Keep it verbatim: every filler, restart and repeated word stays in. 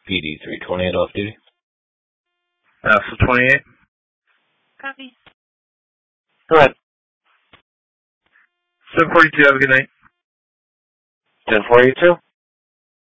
P D three twenty-eight off duty. Alpha twenty-eight. Copy. Go ahead. seven forty-two, have a good night. ten forty-two.